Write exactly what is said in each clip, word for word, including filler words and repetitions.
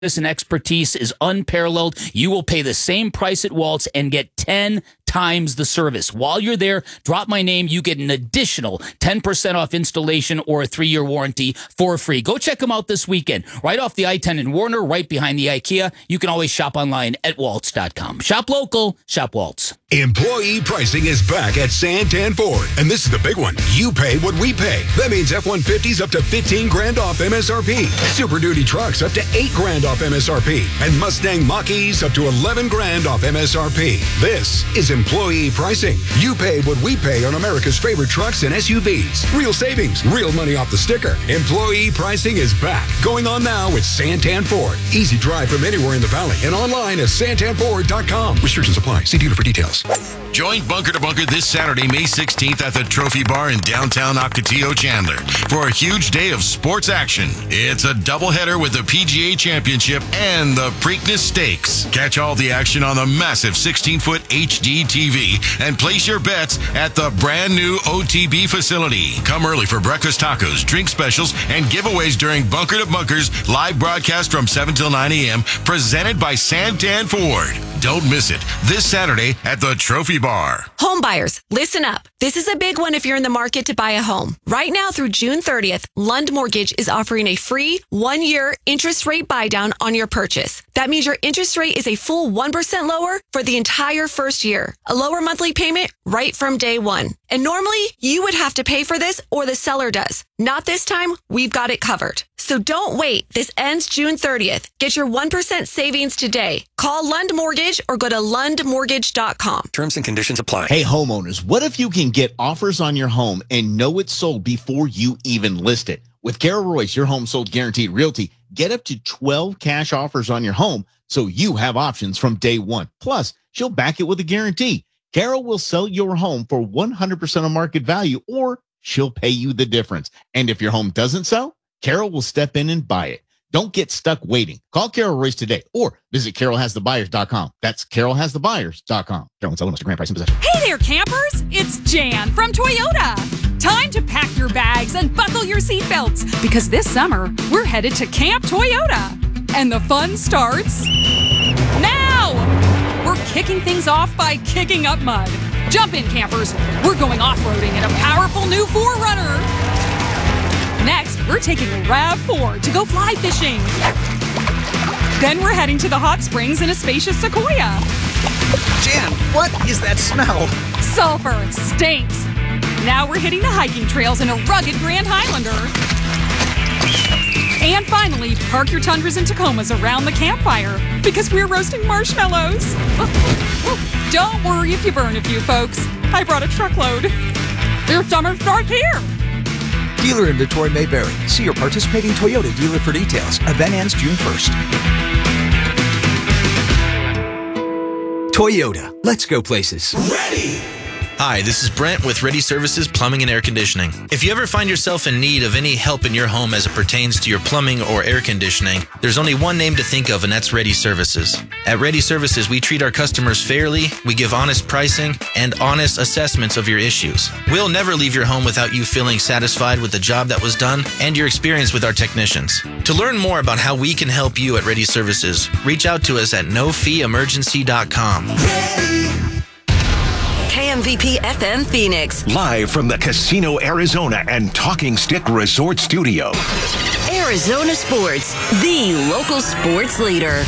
and expertise is unparalleled. You will pay the same price at Waltz and get ten times the service. While you're there, drop my name. You get an additional ten percent off installation or a three-year warranty for free. Go check them out this weekend. Right off the I ten in Warner, right behind the IKEA. You can always shop online at waltz dot com. Shop local, shop Waltz. Employee pricing is back at Santan Ford. And this is the big one. You pay what we pay. That means F one fifties up to fifteen grand off M S R P. Super Duty trucks up to eight grand off M S R P. And Mustang Mach-E's up to eleven grand off M S R P. This is employee pricing. You pay what we pay on America's favorite trucks and S U Vs. Real savings, real money off the sticker. Employee pricing is back. Going on now with Santan Ford. Easy drive from anywhere in the valley and online at santan ford dot com. Restrictions apply. See dealer for details. Join Bunker to Bunker this Saturday, May sixteenth at the Trophy Bar in downtown Ocotillo, Chandler for a huge day of sports action. It's a doubleheader with the P G A Championship and the Preakness Stakes. Catch all the action on the massive sixteen-foot H D T V and place your bets at the brand new O T B facility. Come early for breakfast tacos, drink specials, and giveaways during Bunker to Bunker's live broadcast from seven till nine a.m. presented by Santan Ford. Don't miss it this Saturday at the Trophy Bar. Home buyers, listen up. This is a big one if you're in the market to buy a home. Right now through June thirtieth, Lund Mortgage is offering a free one-year interest rate buydown on your purchase. That means your interest rate is a full one percent lower for the entire first year. A lower monthly payment right from day one. And normally, you would have to pay for this or the seller does. Not this time, we've got it covered. So don't wait. This ends June thirtieth. Get your one percent savings today. Call Lund Mortgage or go to lund mortgage dot com. Terms and conditions apply. Hey, homeowners, what if you can get offers on your home and know it's sold before you even list it? With Carol Royce, your home sold guaranteed realty, get up to twelve cash offers on your home so you have options from day one. Plus, she'll back it with a guarantee. Carol will sell your home for one hundred percent of market value, or she'll pay you the difference. And if your home doesn't sell, Carol will step in and buy it. Don't get stuck waiting. Call Carol Royce today or visit carol has the buyers dot com. That's carol has the buyers dot com. Carol and Sullivan, Mister Grand Price and Possession. Hey there, campers. It's Jan from Toyota. Time to pack your bags and buckle your seatbelts because this summer, we're headed to Camp Toyota. And the fun starts now. We're kicking things off by kicking up mud. Jump in, campers. We're going off-roading in a powerful new four runner. Next, we're taking a RAV four to go fly fishing. Then we're heading to the hot springs in a spacious Sequoia. Jan, what is that smell? Sulfur stinks. Now we're hitting the hiking trails in a rugged Grand Highlander. And finally, park your Tundras and Tacomas around the campfire because we're roasting marshmallows. Don't worry if you burn a few, folks. I brought a truckload. Your summer starts here. Dealer inventory may vary. See your participating Toyota dealer for details. Event ends June first. Toyota. Let's go places. Ready! Hi, this is Brent with Ready Services Plumbing and Air Conditioning. If you ever find yourself in need of any help in your home as it pertains to your plumbing or air conditioning, there's only one name to think of, and that's Ready Services. At Ready Services, we treat our customers fairly, we give honest pricing, and honest assessments of your issues. We'll never leave your home without you feeling satisfied with the job that was done and your experience with our technicians. To learn more about how we can help you at Ready Services, reach out to us at no fee emergency dot com. K M V P F M Phoenix. Live from the Casino Arizona and Talking Stick Resort Studio. Arizona Sports, the local sports leader.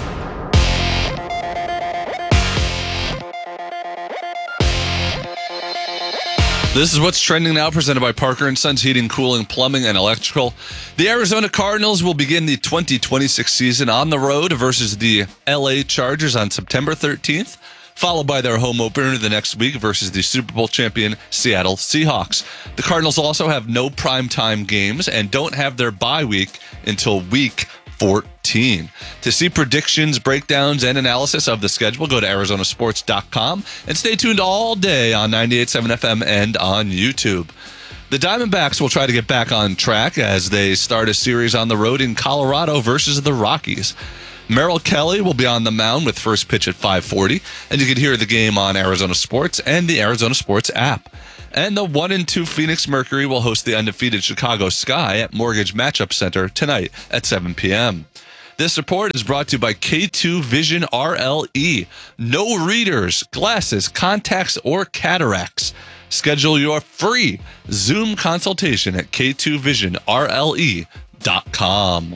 This is what's trending now, presented by Parker and Sons Heating, Cooling, Plumbing, and Electrical. The Arizona Cardinals will begin the twenty twenty-six season on the road versus the L A Chargers on September thirteenth, followed by their home opener the next week versus the Super Bowl champion Seattle Seahawks. The Cardinals also have no primetime games and don't have their bye week until week fourteen. To see predictions, breakdowns, and analysis of the schedule, go to arizona sports dot com and stay tuned all day on ninety-eight point seven F M and on YouTube. The Diamondbacks will try to get back on track as they start a series on the road in Colorado versus the Rockies. Merrill Kelly will be on the mound with first pitch at five forty, and you can hear the game on Arizona Sports and the Arizona Sports app. And the one and two Phoenix Mercury will host the undefeated Chicago Sky at Mortgage Matchup Center tonight at seven p.m. This report is brought to you by K two Vision R L E. No readers, glasses, contacts, or cataracts. Schedule your free Zoom consultation at K two vision R L E dot com.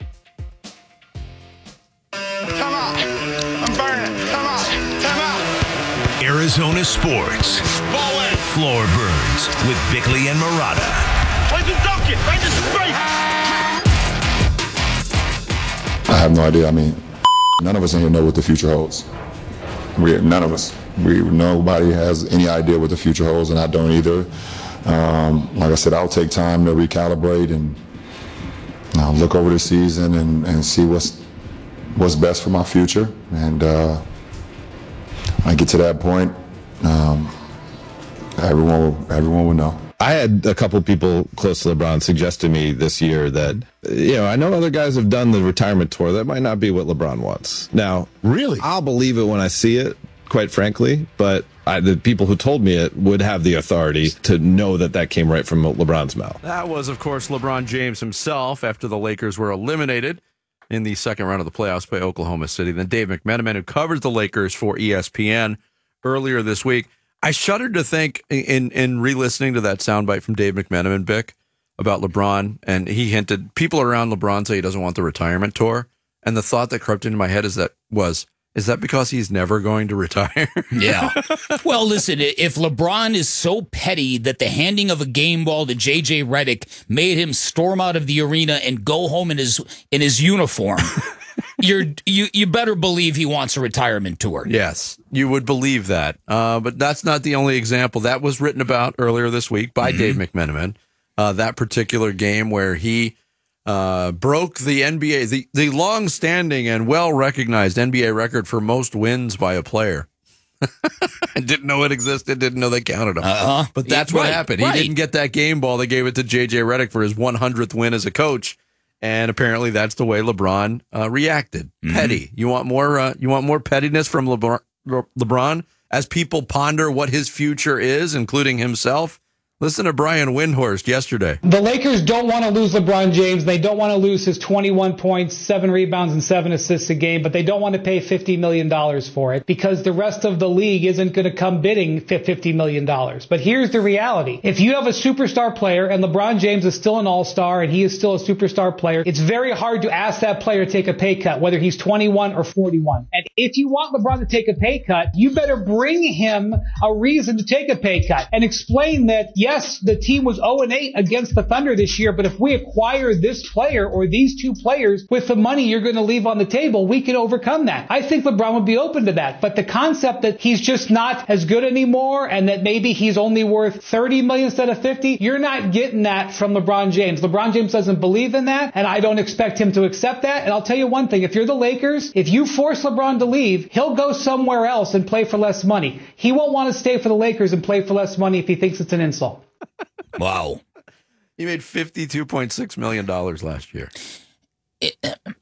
Come on. I'm burning. Come on. Come on. Arizona Sports. Floor Burns with Bickley and Murata. Where's the docket? Where's the space? I have no idea. I mean, none of us in here know what the future holds. We, none of us. We, nobody has any idea what the future holds, and I don't either. Um, like I said, I'll take time to recalibrate and uh, look over the season and, and see what's what's best for my future. And uh, when I get to that point, um, everyone will, everyone will know. I had a couple people close to LeBron suggest to me this year that, you know, I know other guys have done the retirement tour. That might not be what LeBron wants. Now, really, I'll believe it when I see it, quite frankly. But I, the people who told me it would have the authority to know that that came right from LeBron's mouth. That was, of course, LeBron James himself after the Lakers were eliminated in the second round of the playoffs by Oklahoma City. Then Dave McMenamin, who covers the Lakers for E S P N earlier this week. I shuddered to think in in re-listening to that soundbite from Dave McMenamin, Bick, about LeBron, and he hinted people around LeBron say he doesn't want the retirement tour, and the thought that crept into my head is that was is that because he's never going to retire? Yeah. Well, listen, if LeBron is so petty that the handing of a game ball to J J Redick made him storm out of the arena and go home in his in his uniform. You're you you better believe he wants a retirement tour. Yes, you would believe that. Uh, but that's not the only example. That was written about earlier this week by mm-hmm. Dave McMenamin. Uh, that particular game where he uh, broke the N B A, the, the long-standing and well-recognized N B A record for most wins by a player. I didn't know it existed, didn't know they counted them. Uh-huh. But that's what right, happened. Right. He didn't get that game ball. They gave it to J J Redick for his one hundredth win as a coach. And apparently that's the way LeBron uh, reacted. Mm-hmm. Petty. You want more? Uh, you want more pettiness from LeBron, LeBron as people ponder what his future is, including himself? Listen to Brian Windhorst yesterday. The Lakers don't want to lose LeBron James. They don't want to lose his twenty-one points, seven rebounds, and seven assists a game, but they don't want to pay fifty million dollars for it because the rest of the league isn't going to come bidding fifty million dollars. But here's the reality. If you have a superstar player and LeBron James is still an all-star and he is still a superstar player, it's very hard to ask that player to take a pay cut, whether he's twenty-one or forty-one. And if you want LeBron to take a pay cut, you better bring him a reason to take a pay cut and explain that, yes, Yes, the team was oh and eight against the Thunder this year, but if we acquire this player or these two players with the money you're going to leave on the table, we can overcome that. I think LeBron would be open to that. But the concept that he's just not as good anymore and that maybe he's only worth thirty million dollars instead of fifty, you're not getting that from LeBron James. LeBron James doesn't believe in that, and I don't expect him to accept that. And I'll tell you one thing, if you're the Lakers, if you force LeBron to leave, he'll go somewhere else and play for less money. He won't want to stay for the Lakers and play for less money if he thinks it's an insult. Wow. He made fifty-two point six million dollars last year. It,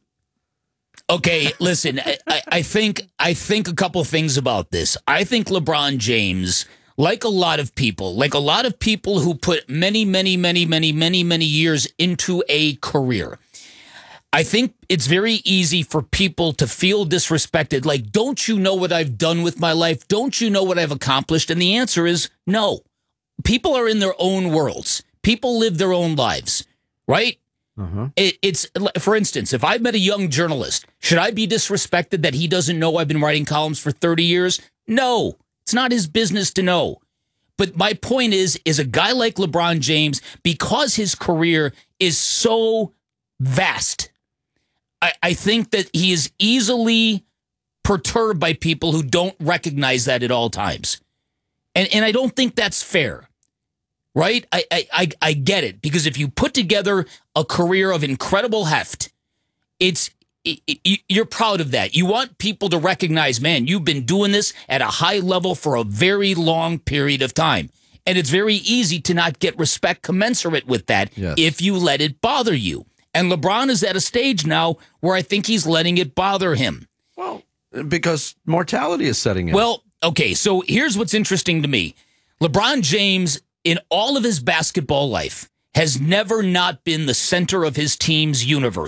okay, listen, I, I think I think a couple things about this. I think LeBron James, like a lot of people, like a lot of people who put many, many, many, many, many, many years into a career, I think it's very easy for people to feel disrespected. Like, don't you know what I've done with my life? Don't you know what I've accomplished? And the answer is no. People are in their own worlds. People live their own lives, right? Uh-huh. It, it's, for instance, if I met a young journalist, should I be disrespected that he doesn't know I've been writing columns for thirty years? No, it's not his business to know. But my point is, is a guy like LeBron James, because his career is so vast, I, I think that he is easily perturbed by people who don't recognize that at all times. And and I don't think that's fair. Right? I, I I get it, because if you put together a career of incredible heft, it's it, it, you're proud of that. You want people to recognize, man, you've been doing this at a high level for a very long period of time. And it's very easy to not get respect commensurate with that yes. if you let it bother you. And LeBron is at a stage now where I think he's letting it bother him. Well, because mortality is setting in. Well, okay, so here's what's interesting to me. LeBron James, in all of his basketball life, has never not been the center of his team's universe.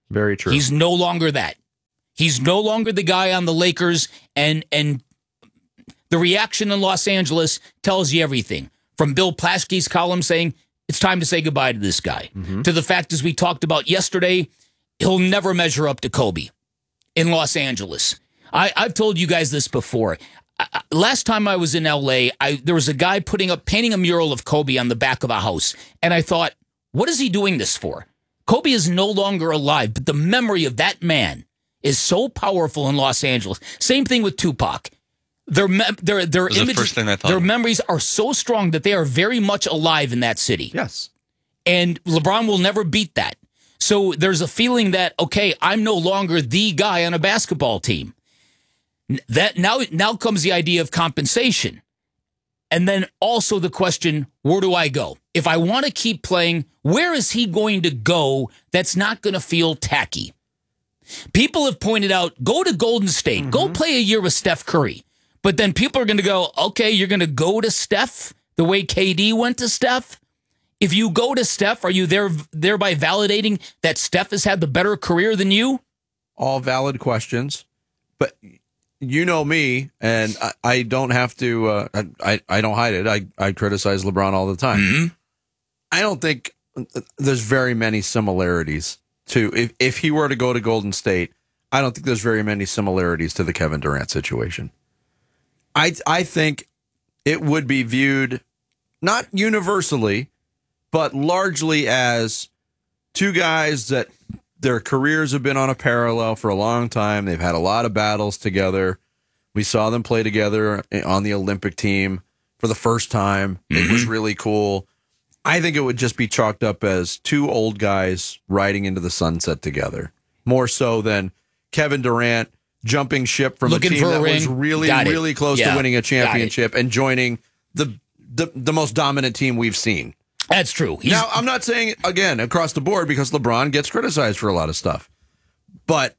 Very true. He's no longer that. He's no longer the guy on the Lakers, and and the reaction in Los Angeles tells you everything. From Bill Plaschke's column saying, it's time to say goodbye to this guy, mm-hmm. to the fact, as we talked about yesterday, he'll never measure up to Kobe in Los Angeles. I, I've told you guys this before. I, last time I was in L A, I, there was a guy putting up, painting a mural of Kobe on the back of a house. And I thought, what is he doing this for? Kobe is no longer alive, but the memory of that man is so powerful in Los Angeles. Same thing with Tupac. Their me- their their images, the first thing I thought their of. memories are so strong that they are very much alive in that city. Yes. And LeBron will never beat that. So there's a feeling that, okay, I'm no longer the guy on a basketball team. That now now comes the idea of compensation. And then also the question, where do I go? If I want to keep playing, where is he going to go that's not going to feel tacky? People have pointed out, go to Golden State. Mm-hmm. Go play a year with Steph Curry. But then people are going to go, okay, you're going to go to Steph the way K D went to Steph? If you go to Steph, are you there thereby validating that Steph has had the better career than you? All valid questions. But you know me, and I, I don't have to, uh, I, I don't hide it. I, I criticize LeBron all the time. Mm-hmm. I don't think there's very many similarities to, if, if he were to go to Golden State, I don't think there's very many similarities to the Kevin Durant situation. I I think it would be viewed, not universally, but largely as two guys that their careers have been on a parallel for a long time. They've had a lot of battles together. We saw them play together on the Olympic team for the first time. Mm-hmm. It was really cool. I think it would just be chalked up as two old guys riding into the sunset together, more so than Kevin Durant jumping ship from Looking a team for a that ring. was really, Got it. really close Yeah. to winning a Got championship and joining the, the the most dominant team we've seen. That's true. He's- now, I'm not saying, again, across the board, because LeBron gets criticized for a lot of stuff. But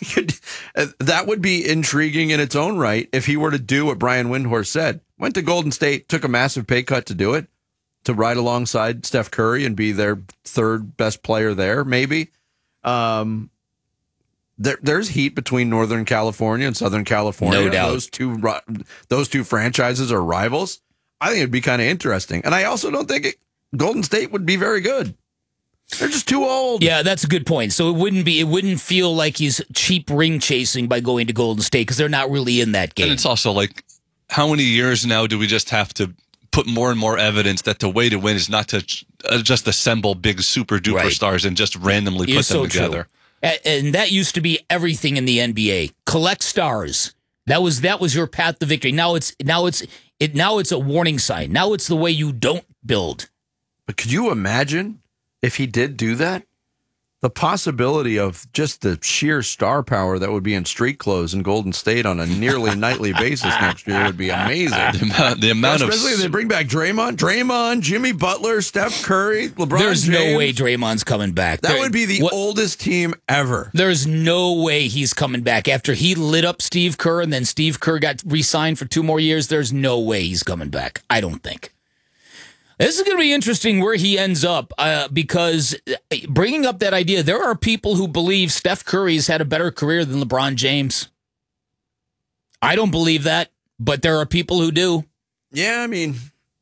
that would be intriguing in its own right if he were to do what Brian Windhorst said. Went to Golden State, took a massive pay cut to do it, to ride alongside Steph Curry and be their third best player there, maybe. Um, there, there's heat between Northern California and Southern California. No doubt. Those two, ri- those two franchises are rivals. I think it'd be kind of interesting. And I also don't think it, Golden State would be very good. They're just too old. Yeah, that's a good point. So it wouldn't be, it wouldn't feel like he's cheap ring chasing by going to Golden State because they're not really in that game. And it's also like, how many years now do we just have to put more and more evidence that the way to win is not to uh, just assemble big super duper Right. stars and just randomly put You're them so together? true. A- And that used to be everything in the N B A. Collect stars. That was that was your path to victory. Now it's now it's it now it's a warning sign. Now it's the way you don't build. But could you imagine if he did do that? The possibility of just the sheer star power that would be in street clothes in Golden State on a nearly nightly basis next year would be amazing. The amount, the amount of Especially if they bring back Draymond, Draymond, Jimmy Butler, Steph Curry, LeBron There's James. no way Draymond's coming back. That There- would be the what- oldest team ever. There's no way he's coming back. After he lit up Steve Kerr and then Steve Kerr got re-signed for two more years, there's no way he's coming back. I don't think. This is going to be interesting where he ends up uh, because bringing up that idea, there are people who believe Steph Curry's had a better career than LeBron James. I don't believe that, but there are people who do. Yeah, I mean,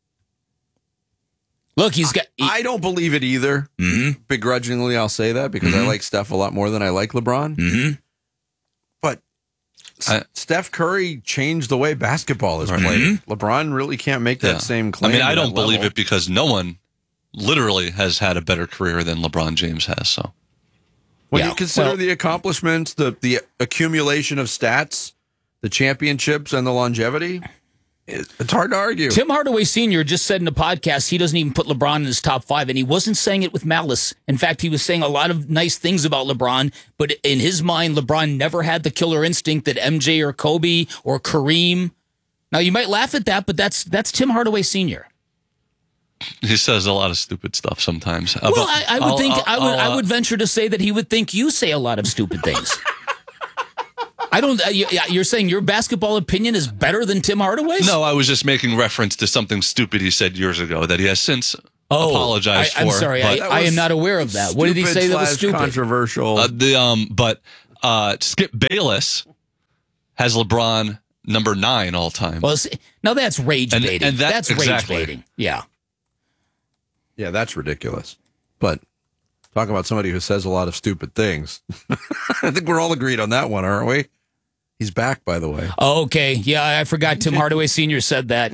look, he's got. He, I don't believe it either. Mm-hmm. Begrudgingly, I'll say that because Mm-hmm. I like Steph a lot more than I like LeBron. Mm-hmm. But I, Steph Curry changed the way basketball is Right. played. Mm-hmm. LeBron really can't make that yeah. same claim. I mean, I to don't that believe level. it because no one literally has had a better career than LeBron James has. So When Yeah. you consider Well- the accomplishments, the the accumulation of stats, the championships, and the longevity, it, it's hard to argue. Tim Hardaway Senior just said in a podcast he doesn't even put LeBron in his top five, and he wasn't saying it with malice. In fact, he was saying a lot of nice things about LeBron, but in his mind, LeBron never had the killer instinct that M J or Kobe or Kareem. Now, you might laugh at that, but that's that's Tim Hardaway Senior he says a lot of stupid stuff sometimes. Well, About- I, I would I'll- think I'll- I would I'll, I uh, would venture to say that he would think you say a lot of stupid things. I don't. Uh, you, you're saying your basketball opinion is better than Tim Hardaway's? No, I was just making reference to something stupid he said years ago that he has since Oh, apologized I, I'm for. sorry, I, I am not aware of that. What did he say that was stupid? Controversial. Uh, the um, but uh, Skip Bayless has LeBron number nine all time. Well, see, now that's rage And- baiting. and that- that's exactly. rage baiting. Yeah. Yeah, that's ridiculous. But talk about somebody who says a lot of stupid things. I think we're all agreed on that one, aren't we? He's back, by the way. Oh, okay. Yeah, I forgot Tim Hardaway Senior said that.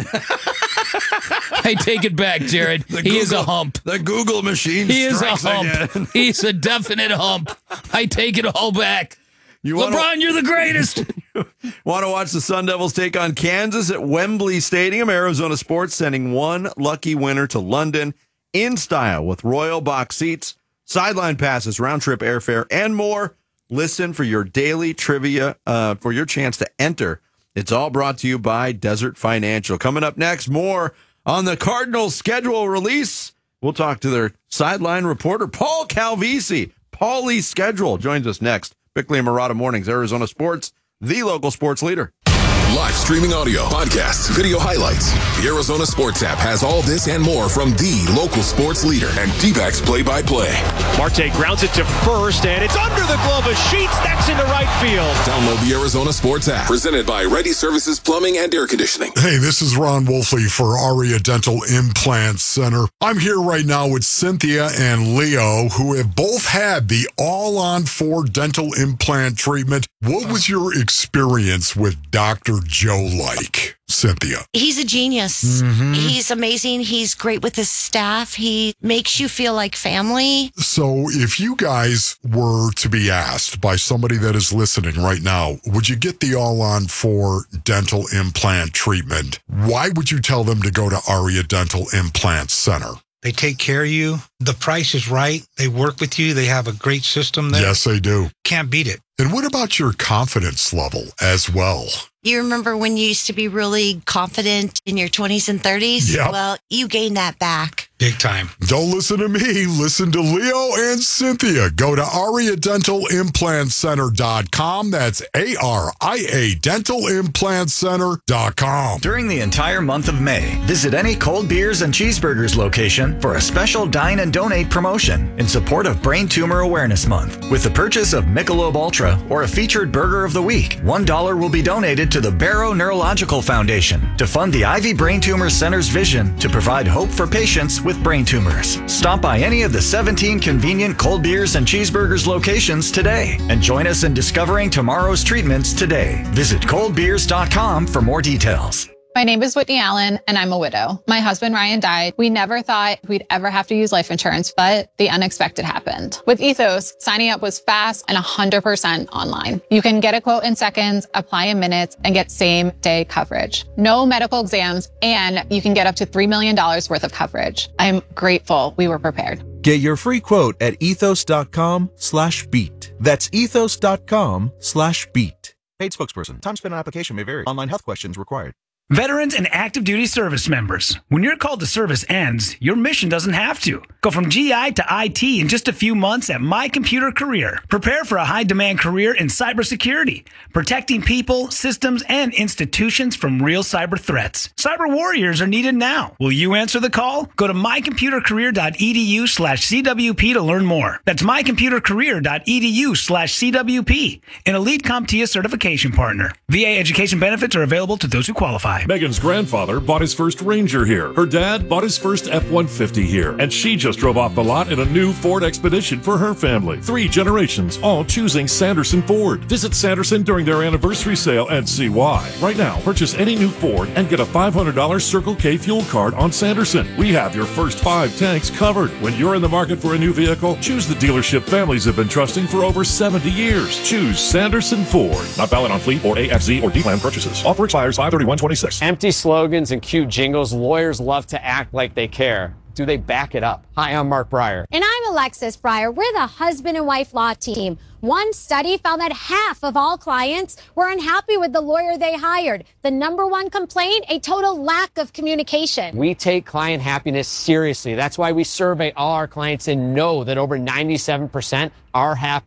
I take it back, Jared. The he Google, is a hump. The Google machine He is a strikes hump. again. He's a definite hump. I take it all back. You LeBron, wanna, you're the greatest. Want to watch the Sun Devils take on Kansas at Wembley Stadium? Arizona Sports sending one lucky winner to London in style with Royal Box seats, sideline passes, round-trip airfare, and more. Listen for your daily trivia uh, for your chance to enter. It's all brought to you by Desert Financial. Coming up next, more on the Cardinals schedule release. We'll talk to their sideline reporter, Paul Calvisi. Paulie's schedule joins us next. Bickley and Murata Mornings, Arizona Sports, the local sports leader. Live streaming audio, podcasts, video highlights. The Arizona Sports app has all this and more from the local sports leader and D-backs play-by-play. Marte grounds it to first, and it's under the glove of Sheets. That's into right field. Download the Arizona Sports app, presented by Ready Services Plumbing and Air Conditioning. Hey, this is Ron Wolfley for Aria Dental Implant Center. I'm here right now with Cynthia and Leo, who have both had the all-on-four dental implant treatment. What was your experience with Doctor Joe like, Cynthia? He's a genius. Mm-hmm. He's amazing. He's great with his staff. He makes you feel like family. So if you guys were to be asked by somebody that is listening right now, would you get the all-on-four dental implant treatment? Why would you tell them to go to Aria Dental Implant Center? They take care of you. The price is right. They work with you. They have a great system there. Yes, they do. Can't beat it. And what about your confidence level as well? You remember when you used to be really confident in your twenties and thirties? Yep. Well, you gained that back. Big time. Don't listen to me. Listen to Leo and Cynthia. Go to aria dental implant center dot com. That's A R I A dental implant center dot com. During the entire month of May, visit any Cold Beers and Cheeseburgers location for a special Dine and Donate promotion in support of Brain Tumor Awareness Month. With the purchase of Michelob Ultra or a featured burger of the week, one dollar will be donated to the Barrow Neurological Foundation to fund the Ivy Brain Tumor Center's vision to provide hope for patients with brain tumors. Stop by any of the seventeen convenient Cold Beers and Cheeseburgers locations today and join us in discovering tomorrow's treatments today. Visit cold beers dot com for more details. My name is Whitney Allen, and I'm a widow. My husband, Ryan, died. We never thought we'd ever have to use life insurance, but the unexpected happened. With Ethos, signing up was fast and one hundred percent online. You can get a quote in seconds, apply in minutes, and get same-day coverage. No medical exams, and you can get up to three million dollars worth of coverage. I'm grateful we were prepared. Get your free quote at ethos.com slash beat. That's ethos.com slash beat. Paid spokesperson. Time spent on application may vary. Online health questions required. Veterans and active duty service members, when your call to service ends, your mission doesn't have to. Go from G I to I T in just a few months at My Computer Career. Prepare for a high-demand career in cybersecurity, protecting people, systems, and institutions from real cyber threats. Cyber warriors are needed now. Will you answer the call? Go to mycomputercareer.edu slash CWP to learn more. That's mycomputercareer.edu slash CWP, an Elite CompTIA certification partner. V A education benefits are available to those who qualify. Megan's grandfather bought his first Ranger here. Her dad bought his first F one fifty here. And she just drove off the lot in a new Ford Expedition for her family. Three generations, all choosing Sanderson Ford. Visit Sanderson during their anniversary sale and see why. Right now, purchase any new Ford and get a five hundred dollars Circle K fuel card on Sanderson. We have your first five tanks covered. When you're in the market for a new vehicle, choose the dealership families have been trusting for over seventy years. Choose Sanderson Ford. Not valid on fleet or A F Z or D-Plan purchases. Offer expires five thirty-one twenty-six. Empty slogans and cute jingles. Lawyers love to act like they care. Do they back it up? Hi, I'm Mark Breyer. And I'm Alexis Breyer. We're the husband and wife law team. One study found that half of all clients were unhappy with the lawyer they hired. The number one complaint, a total lack of communication. We take client happiness seriously. That's why we survey all our clients and know that over ninety-seven percent are happy.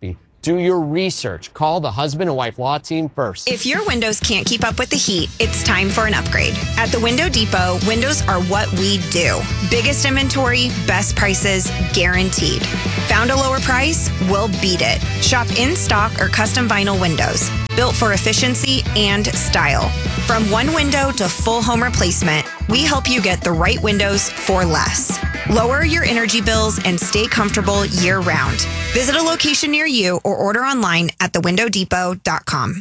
Do your research. Call the husband and wife law team first. If your windows can't keep up with the heat, it's time for an upgrade. At the Window Depot, windows are what we do. Biggest inventory, best prices, guaranteed. Found a lower price? We'll beat it. Shop in stock or custom vinyl windows. Built for efficiency and style. From one window to full home replacement, we help you get the right windows for less. Lower your energy bills and stay comfortable year-round. Visit a location near you or order online at the window depot dot com.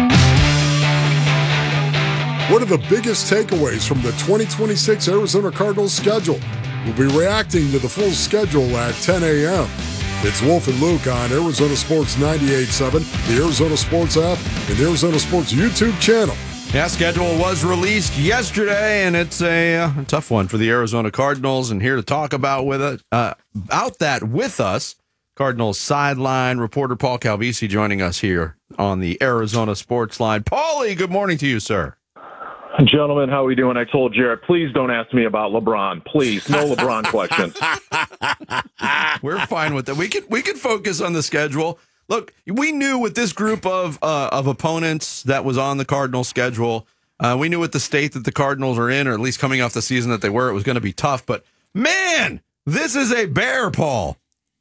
What are the biggest takeaways from the twenty twenty-six Arizona Cardinals schedule? We'll be reacting to the full schedule at ten a.m. It's Wolf and Luke on Arizona Sports ninety-eight point seven, the Arizona Sports app, and the Arizona Sports YouTube channel. Yeah, schedule was released yesterday, and it's a, uh, a tough one for the Arizona Cardinals. And here to talk about with it, uh, about that with us, Cardinals sideline reporter Paul Calvisi joining us here on the Arizona Sports Line. Paulie, good morning to you, sir. Gentlemen, how are we doing? I told Jared, please don't ask me about LeBron. Please, no LeBron questions. We're fine with that. We could we could focus on the schedule. Look, we knew with this group of uh, of opponents that was on the Cardinals schedule, uh, we knew with the state that the Cardinals are in, or at least coming off the season that they were, it was going to be tough. But man, this is a bear, Paul.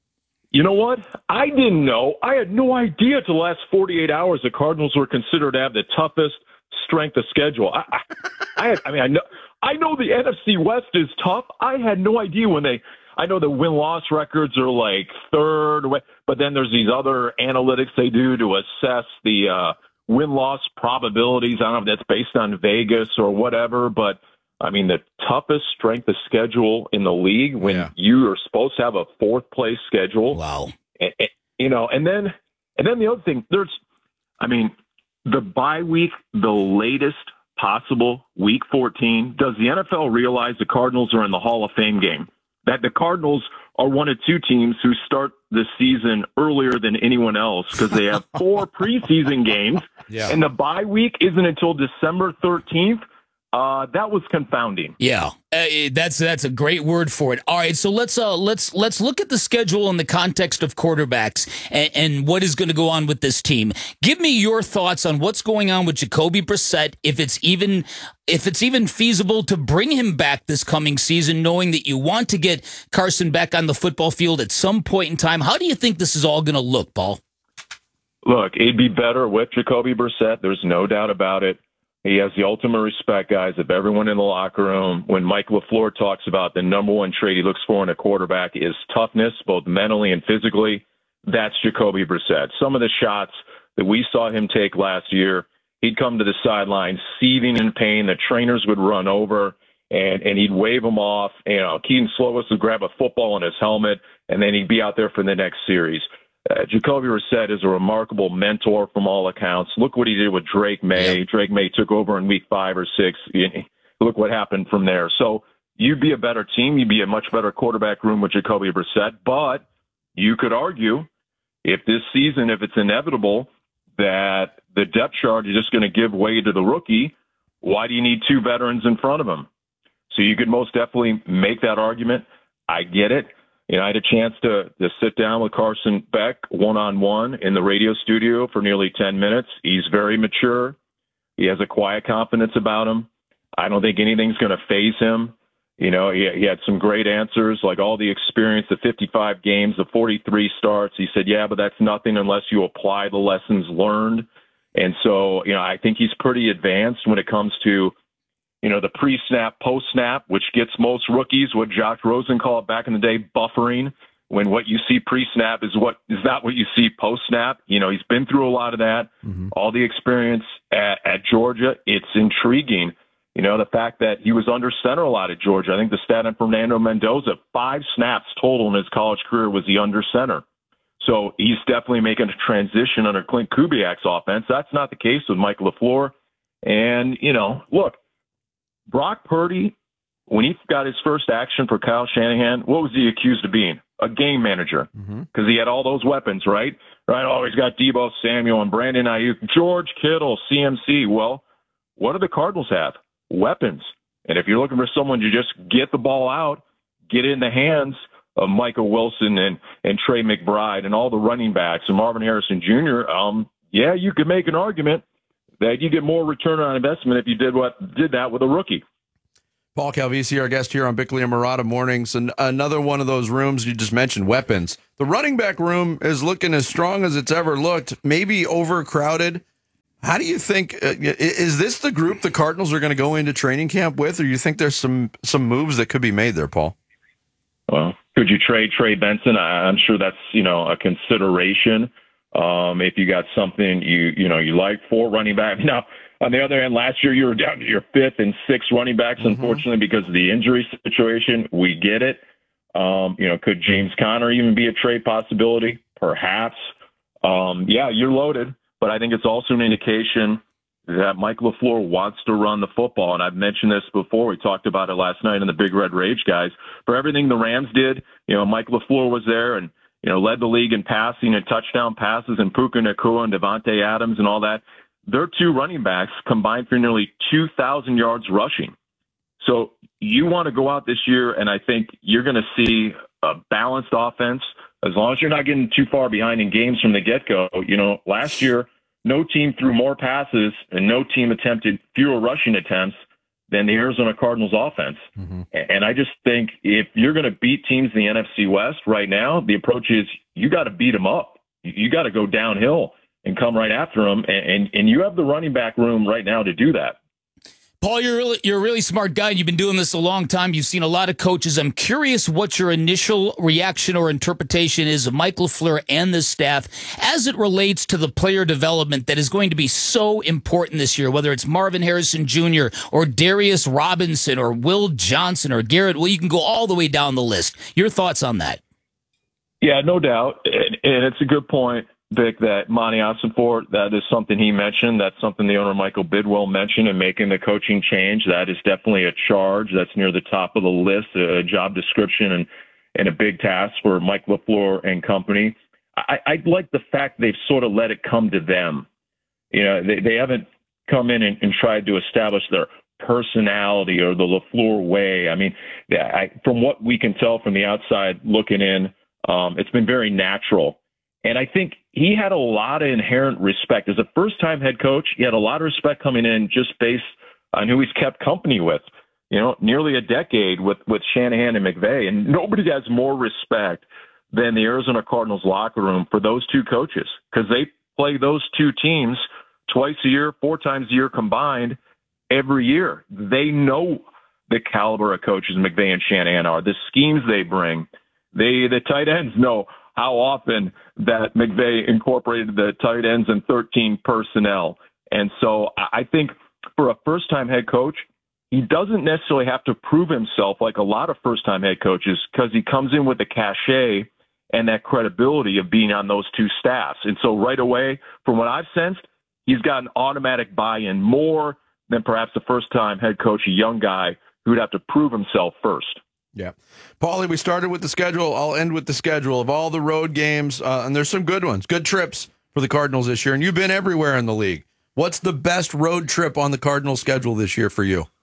You know what? I didn't know. I had no idea till the last forty-eight hours the Cardinals were considered to have the toughest strength of schedule. I, I, I, had, I mean, I know, I know the N F C West is tough. I had no idea when they. I know the win-loss records are like third, but then there's these other analytics they do to assess the uh, win-loss probabilities. I don't know if that's based on Vegas or whatever, but I mean, the toughest strength of schedule in the league when yeah. you are supposed to have a fourth-place schedule. Wow. And, and, you know, and then and then the other thing, there's, I mean, the bye week, the latest possible, week fourteen, does the N F L realize the Cardinals are in the Hall of Fame game? That the Cardinals are one of two teams who start the season earlier than anyone else because they have four preseason games, yeah. and the bye week isn't until December thirteenth. Uh, that was confounding. Yeah, uh, that's that's a great word for it. All right, so let's uh, let's let's look at the schedule in the context of quarterbacks and, and what is going to go on with this team. Give me your thoughts on what's going on with Jacoby Brissett. If it's even if it's even feasible to bring him back this coming season, knowing that you want to get Carson back on the football field at some point in time. How do you think this is all going to look, Paul? Look, it'd be better with Jacoby Brissett. There's no doubt about it. He has the ultimate respect, guys, of everyone in the locker room. When Mike LaFleur talks about the number one trait he looks for in a quarterback is toughness, both mentally and physically, that's Jacoby Brissett. Some of the shots that we saw him take last year, he'd come to the sideline seething in pain. The trainers would run over, and, and he'd wave them off. You know, Keaton Slovis would grab a football in his helmet, and then he'd be out there for the next series. Uh, Jacoby Brissett is a remarkable mentor from all accounts. Look what he did with Drake May. Yep. Drake May took over in week five or six. Look what happened from there. So you'd be a better team. You'd be a much better quarterback room with Jacoby Brissett. But you could argue if this season, if it's inevitable that the depth chart is just going to give way to the rookie, why do you need two veterans in front of him? So you could most definitely make that argument. I get it. You know, I had a chance to, to sit down with Carson Beck one-on-one in the radio studio for nearly ten minutes. He's very mature. He has a quiet confidence about him. I don't think anything's going to faze him. You know, he, he had some great answers, like all the experience, the fifty-five games, the forty-three starts. He said, yeah, but that's nothing unless you apply the lessons learned. And so, you know, I think he's pretty advanced when it comes to, you know, the pre-snap, post-snap, which gets most rookies, what Josh Rosen called back in the day, buffering, when what you see pre-snap is what is not what you see post-snap. You know, he's been through a lot of that. Mm-hmm. All the experience at, at Georgia, it's intriguing. You know, the fact that he was under center a lot at Georgia. I think the stat on Fernando Mendoza, five snaps total in his college career was he under center. So he's definitely making a transition under Clint Kubiak's offense. That's not the case with Mike LaFleur. And, you know, look, Brock Purdy, when he got his first action for Kyle Shanahan, what was he accused of being? A game manager, because mm-hmm. he had all those weapons, right? Right. Oh, he's got Deebo Samuel and Brandon Ayuk, George Kittle, C M C. Well, what do the Cardinals have? Weapons. And if you're looking for someone to just get the ball out, get it in the hands of Michael Wilson and, and Trey McBride and all the running backs and Marvin Harrison Junior, um, yeah, you could make an argument that you get more return on investment if you did what did that with a rookie. Paul Calvisi, our guest here on Bickley and Murata Mornings, and another one of those rooms you just mentioned, weapons. The running back room is looking as strong as it's ever looked, maybe overcrowded. How do you think, uh, is this the group the Cardinals are going to go into training camp with, or do you think there's some some moves that could be made there, Paul? Well, could you trade Trey Benson? I, I'm sure that's, you know, a consideration. Um, if you got something you, you know, you like for running back. Now, on the other hand, last year you were down to your fifth and sixth running backs, mm-hmm. unfortunately, because of the injury situation. We get it. Um, you know, could James Conner even be a trade possibility? Perhaps. Um, yeah, you're loaded, but I think it's also an indication that Mike LaFleur wants to run the football. And I've mentioned this before. We talked about it last night in the Big Red Rage, guys. For everything the Rams did, you know, Mike LaFleur was there and, you know, led the league in passing and touchdown passes, and Puka Nacua and Devontae Adams and all that. Their two running backs combined for nearly two thousand yards rushing. So you want to go out this year, and I think you're going to see a balanced offense as long as you're not getting too far behind in games from the get-go. You know, last year, no team threw more passes and no team attempted fewer rushing attempts than the Arizona Cardinals offense. Mm-hmm. And I just think if you're going to beat teams in the N F C West right now, the approach is you got to beat them up. You got to go downhill and come right after them. And, and, and you have the running back room right now to do that. Paul, you're really, you're a really smart guy. You've been doing this a long time. You've seen a lot of coaches. I'm curious what your initial reaction or interpretation is of Mike LaFleur and the staff as it relates to the player development that is going to be so important this year, whether it's Marvin Harrison Junior or Darius Robinson or Will Johnson or Garrett. Well, you can go all the way down the list. Your thoughts on that? Yeah, no doubt. And, and it's a good point, Vic, that Monty Ossenfort, that is something he mentioned. That's something the owner, Michael Bidwell, mentioned in making the coaching change. That is definitely a charge. That's near the top of the list, a job description and, and a big task for Mike LaFleur and company. I, I like the fact they've sort of let it come to them. You know, they, they haven't come in and, and tried to establish their personality or the LaFleur way. I mean, I, from what we can tell from the outside looking in, um, it's been very natural. And I think he had a lot of inherent respect. As a first-time head coach, he had a lot of respect coming in just based on who he's kept company with, you know, nearly a decade with, with Shanahan and McVay. And nobody has more respect than the Arizona Cardinals locker room for those two coaches because they play those two teams twice a year, four times a year combined every year. They know the caliber of coaches McVay and Shanahan are, the schemes they bring. They, the tight ends know how often that McVay incorporated the tight ends and thirteen personnel. And so I think for a first-time head coach, he doesn't necessarily have to prove himself like a lot of first-time head coaches because he comes in with the cachet and that credibility of being on those two staffs. And so right away, from what I've sensed, he's got an automatic buy-in more than perhaps the first-time head coach, a young guy who'd have to prove himself first. Yeah. Paulie, we started with the schedule. I'll end with the schedule of all the road games, uh, and there's some good ones, good trips for the Cardinals this year, and you've been everywhere in the league. What's the best road trip on the Cardinals schedule this year for you?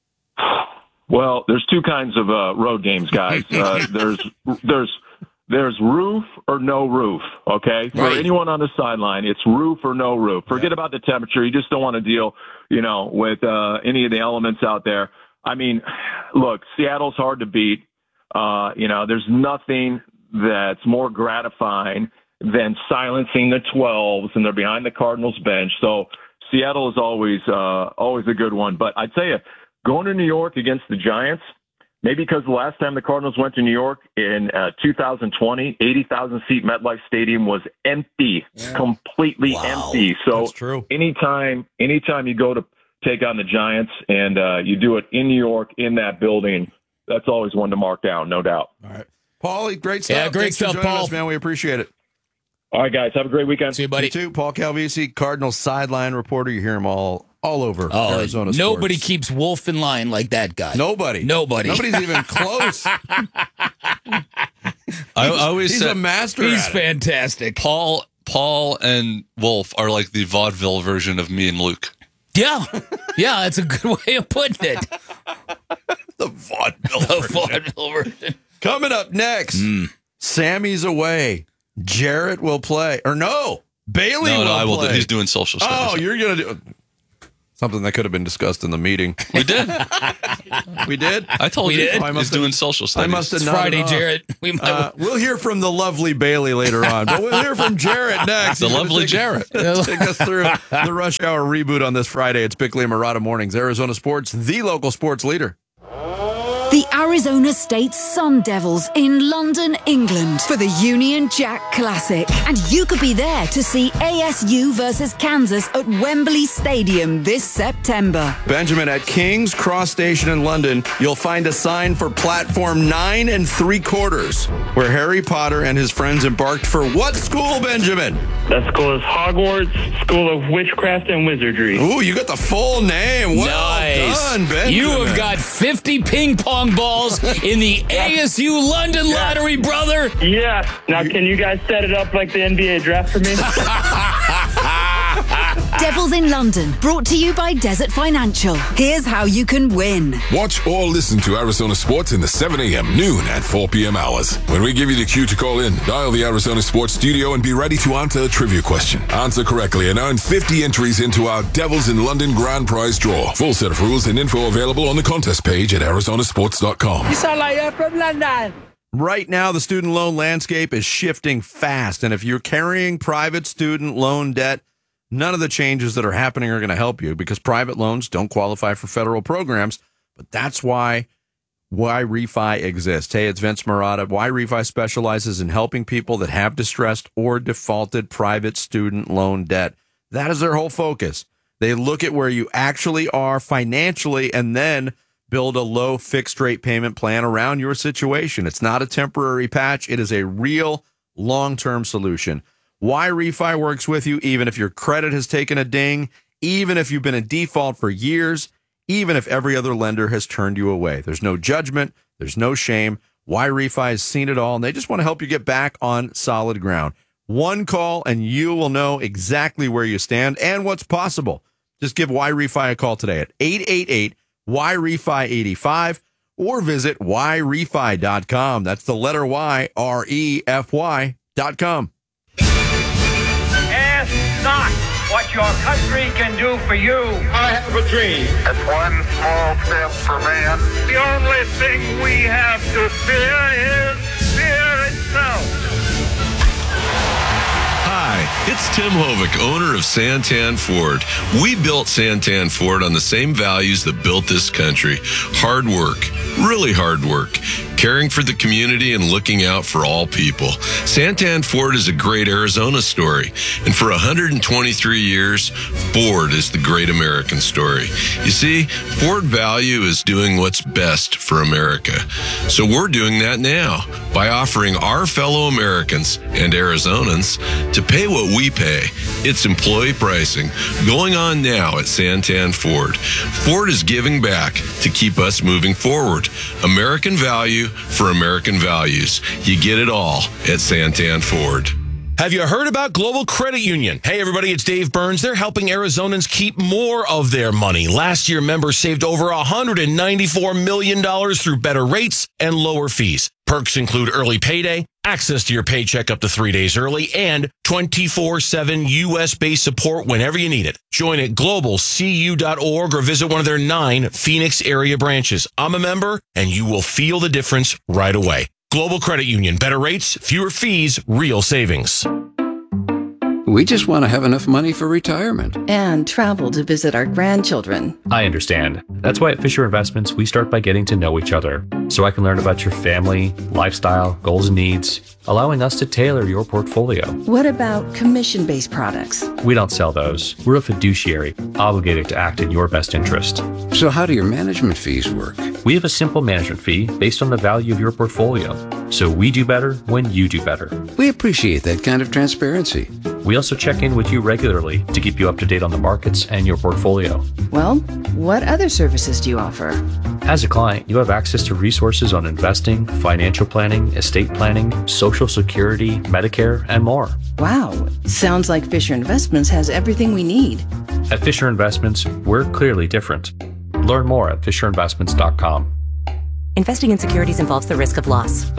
Well, there's two kinds of uh, road games, guys. Uh, there's there's there's roof or no roof, okay? For Right. anyone on the sideline, it's roof or no roof. Forget about the temperature. You just don't want to deal, you know, with uh, any of the elements out there. I mean, look, Seattle's hard to beat. Uh, you know, there's nothing that's more gratifying than silencing the twelves, and they're behind the Cardinals bench. So Seattle is always uh, always a good one. But I tell you, going to New York against the Giants, maybe because the last time the Cardinals went to New York in uh, two thousand twenty, eighty thousand seat MetLife Stadium was empty, yeah. completely wow. empty. So That's true. anytime, anytime you go to take on the Giants and uh, you do it in New York in that building, that's always one to mark down, no doubt. All right. Paulie, great stuff. Yeah, great Thanks stuff, for joining Paul. us, man. We appreciate it. All right, guys. Have a great weekend. See you, buddy. You too. Paul Calvisi, Cardinals sideline reporter. You hear him all all over Oh, Arizona nobody sports. keeps Wolf in line like that guy. Nobody. Nobody. Nobody's even close. I, I always He's said a master He's at it. fantastic. Paul, Paul, and Wolf are like the vaudeville version of me and Luke. Yeah. Yeah, that's a good way of putting it. The vaudeville The version. vaudeville version. Coming up next, mm. Sammy's away. Jarrett will play. Or no, Bailey no, will no, I will play. Do, he's doing social studies. Oh, you're going to do something that could have been discussed in the meeting. We did. we did? I told we you. Did? I he's doing social studies. I must have it's Friday, Jarrett. We might... uh, we'll hear from the lovely Bailey later on, but we'll hear from Jarrett next. The He's lovely take, Jarrett. Take us through the Rush Hour reboot on this Friday. It's Bickley and Marotta Mornings, Arizona Sports, the local sports leader. The Arizona State Sun Devils in London, England for the Union Jack Classic. And you could be there to see A S U versus Kansas at Wembley Stadium this September. Benjamin, at King's Cross Station in London, you'll find a sign for platform nine and three quarters, where Harry Potter and his friends embarked for what school, Benjamin? That school is Hogwarts School of Witchcraft and Wizardry. Ooh, you got the full name. Well nice. done, Benjamin. You have got fifty ping pong balls in the A S U London lottery, brother. Yeah. Now, can you guys set it up like the N B A draft for me? Devils in London, brought to you by Desert Financial. Here's how you can win. Watch or listen to Arizona Sports in the seven a.m., noon, and four p.m. hours. When we give you the cue to call in, dial the Arizona Sports studio and be ready to answer a trivia question. Answer correctly and earn fifty entries into our Devils in London grand prize draw. Full set of rules and info available on the contest page at Arizona Sports dot com. You sound like you're from London. Right now, the student loan landscape is shifting fast, and if you're carrying private student loan debt, none of the changes that are happening are going to help you because private loans don't qualify for federal programs. But that's why Why Refi exists. Hey, it's Vince Marotta. Why Refi specializes in helping people that have distressed or defaulted private student loan debt. That is their whole focus. They look at where you actually are financially and then build a low fixed rate payment plan around your situation. It's not a temporary patch. It is a real long-term solution. Why Refi works with you, even if your credit has taken a ding, even if you've been in default for years, even if every other lender has turned you away. There's no judgment. There's no shame. Why Refi has seen it all, and they just want to help you get back on solid ground. One call, and you will know exactly where you stand and what's possible. Just give Why Refi a call today at eight eight eight, Y R E F I eighty-five or visit Y refi dot com. That's the letter Y, R E F Y dot com. Ask not what your country can do for you. I have a dream. It's one small step for man. The only thing we have to fear is fear itself. Hi, it's Tim Hovick, owner of Santan Ford. We built Santan Ford on the same values that built this country. Hard work, really hard work, caring for the community and looking out for all people. Santan Ford is a great Arizona story. And for one hundred twenty-three years, Ford is the great American story. You see, Ford value is doing what's best for America. So we're doing that now by offering our fellow Americans and Arizonans to pay what we pay. It's employee pricing going on now at Santan Ford. Ford is giving back to keep us moving forward. American value for American values. You get it all at Santan Ford. Have you heard about Global Credit Union? Hey, everybody, it's Dave Burns. They're helping Arizonans keep more of their money. Last year, members saved over one hundred ninety-four million dollars through better rates and lower fees. Perks include early payday, access to your paycheck up to three days early, and twenty-four seven U S-based support whenever you need it. Join at global c u dot org or visit one of their nine Phoenix area branches. I'm a member, and you will feel the difference right away. Global Credit Union. Better rates, fewer fees, real savings. We just want to have enough money for retirement. And travel to visit our grandchildren. I understand. That's why at Fisher Investments, we start by getting to know each other, so I can learn about your family, lifestyle, goals and needs, allowing us to tailor your portfolio. What about commission-based products? We don't sell those. We're a fiduciary, obligated to act in your best interest. So how do your management fees work? We have a simple management fee based on the value of your portfolio. So we do better when you do better. We appreciate that kind of transparency. We also check in with you regularly to keep you up to date on the markets and your portfolio. Well, what other services do you offer? As a client, you have access to resources on investing, financial planning, estate planning, Social Security, Medicare, and more. Wow, sounds like Fisher Investments has everything we need. At Fisher Investments, we're clearly different. Learn more at fisher investments dot com. Investing in securities involves the risk of loss.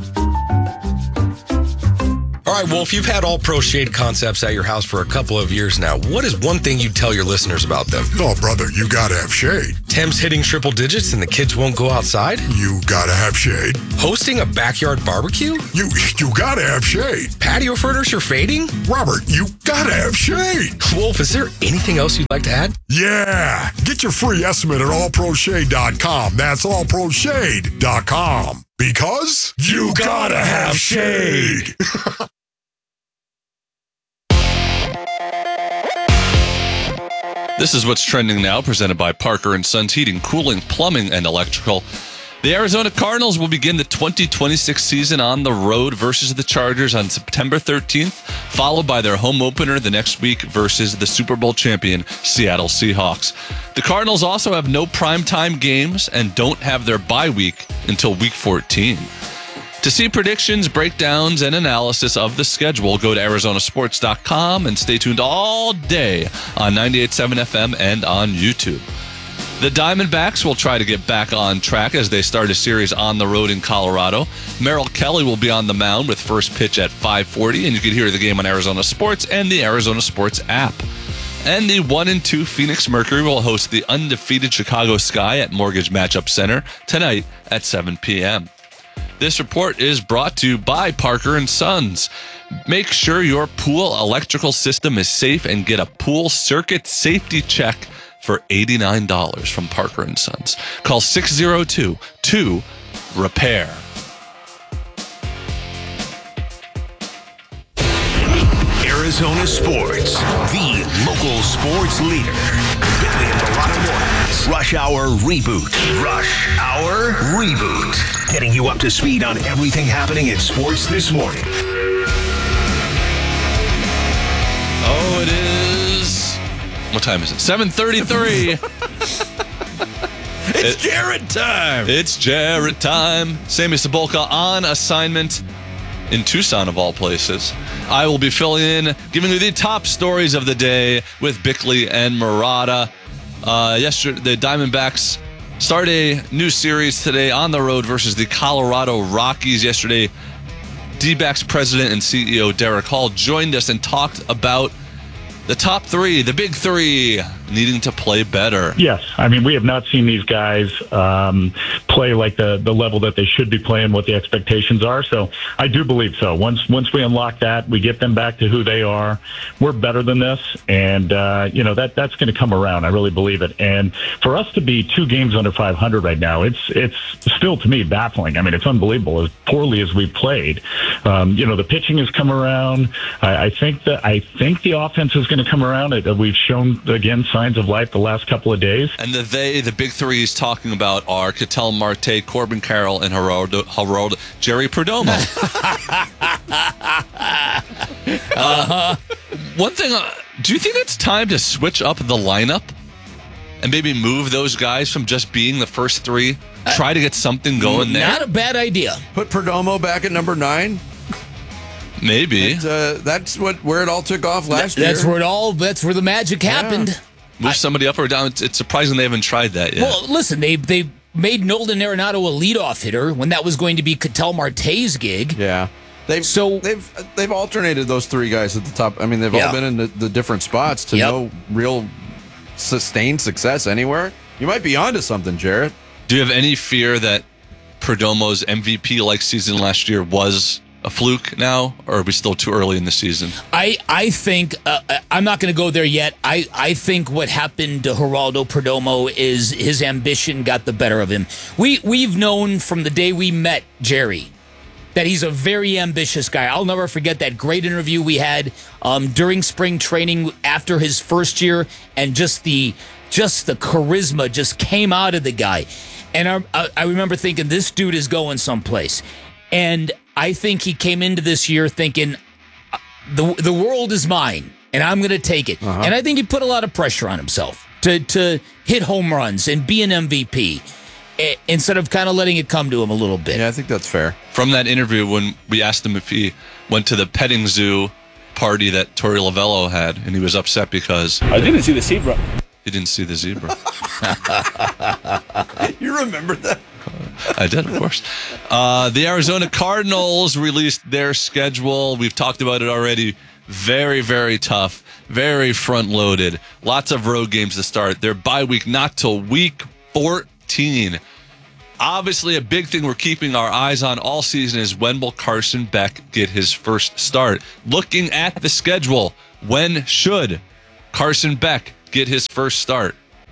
All right, Wolf, you've had All Pro Shade Concepts at your house for a couple of years now. What is one thing you'd tell your listeners about them? Oh, brother, you gotta have shade. Tim's hitting triple digits and the kids won't go outside? You gotta have shade. Hosting a backyard barbecue? You you gotta have shade. Patio furniture fading? Robert, you gotta have shade. Wolf, is there anything else you'd like to add? Yeah. Get your free estimate at all pro shade dot com. That's all pro shade dot com. Because you gotta have shade. This is what's trending now, presented by Parker and Sons Heating, Cooling, Plumbing, and Electrical. The Arizona Cardinals will begin the twenty twenty-six season on the road versus the Chargers on September thirteenth, followed by their home opener the next week versus the Super Bowl champion Seattle Seahawks. The Cardinals also have no primetime games and don't have their bye week until week fourteen. To see predictions, breakdowns, and analysis of the schedule, go to Arizona Sports dot com and stay tuned all day on ninety-eight point seven F M and on YouTube. The Diamondbacks will try to get back on track as they start a series on the road in Colorado. Merrill Kelly will be on the mound with first pitch at five forty, and you can hear the game on Arizona Sports and the Arizona Sports app. And the one and two Phoenix Mercury will host the undefeated Chicago Sky at Mortgage Matchup Center tonight at seven p.m. This report is brought to you by Parker and Sons. Make sure your pool electrical system is safe and get a pool circuit safety check for eighty-nine dollars from Parker and Sons. Call six oh two, two, repair. Arizona Sports, the local sports leader. Bickley and Baratta Mornings. Rush Hour Reboot. Rush Hour Reboot. Getting you up to speed on everything happening in sports this morning. Oh, it is... What time is it? seven thirty-three. It's it, Jarrett time. It's Jarrett time. Sammy Sabolka on assignment in Tucson, of all places. I will be filling in, giving you the top stories of the day with Bickley and Murata. Uh, yesterday, the Diamondbacks start a new series today on the road versus the Colorado Rockies. Yesterday, D-backs president and C E O Derek Hall joined us and talked about the top three, the big three, needing to play better. Yes. I mean, we have not seen these guys um, play like the, the level that they should be playing, what the expectations are. So I do believe so. Once once we unlock that, we get them back to who they are, we're better than this. And, uh, you know, that that's going to come around. I really believe it. And for us to be two games under five hundred right now, it's it's still, to me, baffling. I mean, it's unbelievable as poorly as we've played. Um, you know, the pitching has come around. I, I think that I think the offense is going to come around. We've shown, again, signs of life the last couple of days. And the they, the big three he's talking about are Ketel Marte, Corbin Carroll, and Geraldo, Geraldo, Jerry Perdomo. uh, one thing, uh, do you think it's time to switch up the lineup and maybe move those guys from just being the first three? Try to get something going there? Not a bad idea. Put Perdomo back at number nine? Maybe. Uh, that's what where it all took off last that, that's year. Where it all, that's where the magic happened. Yeah. Move I, somebody up or down. It's, it's surprising they haven't tried that yet. Well, listen, they they made Nolan Arenado a leadoff hitter when that was going to be Ketel Marte's gig. Yeah. They've so they've they've alternated those three guys at the top. I mean, they've yeah. all been in the, the different spots to yep. no real sustained success anywhere. You might be onto something, Jarrett. Do you have any fear that Perdomo's M V P-like season last year was a fluke now, or are we still too early in the season? I, I think, uh, I'm not going to go there yet. I, I think what happened to Geraldo Perdomo is his ambition got the better of him. We, we've known from the day we met Jerry that he's a very ambitious guy. I'll never forget that great interview we had um, during spring training after his first year, and just the just the charisma just came out of the guy. And I, I remember thinking, this dude is going someplace. And I think he came into this year thinking, the the world is mine, and I'm going to take it. Uh-huh. And I think he put a lot of pressure on himself to, to hit home runs and be an M V P instead of kind of letting it come to him a little bit. Yeah, I think that's fair. From that interview, when we asked him if he went to the petting zoo party that Torey Lovello had, and he was upset because... I didn't see the zebra. He didn't see the zebra. You remember that? I did, of course. Uh, the Arizona Cardinals released their schedule. We've talked about it already. Very, very tough. Very front-loaded. Lots of road games to start. Their bye week not till week fourteen. Obviously, a big thing we're keeping our eyes on all season is when will Carson Beck get his first start? Looking at the schedule, when should Carson Beck get his first start?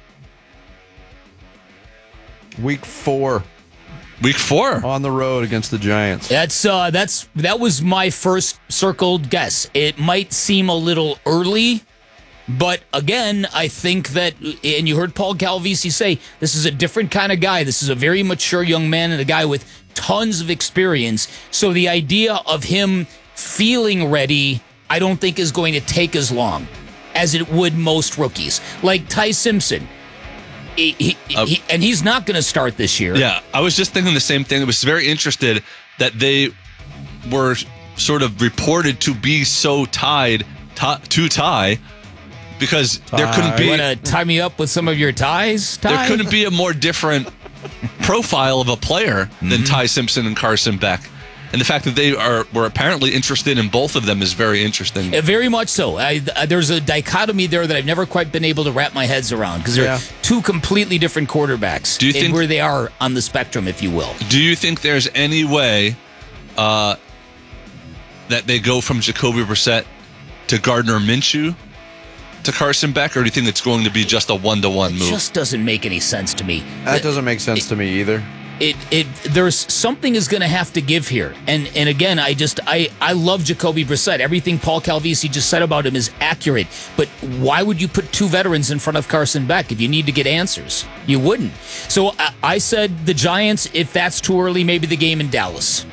Week four. Week four on the road against the Giants. That's uh, that's that was my first circled guess. It might seem a little early, but again, I think that, and you heard Paul Calvisi say, this is a different kind of guy. This is a very mature young man and a guy with tons of experience. So the idea of him feeling ready, I don't think is going to take as long as it would most rookies, like Ty Simpson. He, he, uh, he, and he's not going to start this year. Yeah, I was just thinking the same thing. I was very interested that they were sort of reported to be so tied t- to Ty because tie. there couldn't be. You want to tie me up with some of your ties? Ty? There couldn't be a more different profile of a player than mm-hmm. Ty Simpson and Carson Beck. And the fact that they are were apparently interested in both of them is very interesting. Uh, very much so. I, uh, there's a dichotomy there that I've never quite been able to wrap my heads around because they're yeah. two completely different quarterbacks. Do you think where they are on the spectrum, if you will? Do you think there's any way uh, that they go from Jacoby Brissett to Gardner Minshew to Carson Beck, or do you think it's going to be just a one-to-one move? It just doesn't make any sense to me. That doesn't make sense it, to me either. It it there's something is going to have to give here, and and again, I just I I love Jacoby Brissett. Everything Paul Calvisi just said about him is accurate. But why would you put two veterans in front of Carson Beck if you need to get answers? You wouldn't. So I, I said the Giants. If that's too early, maybe the game in Dallas.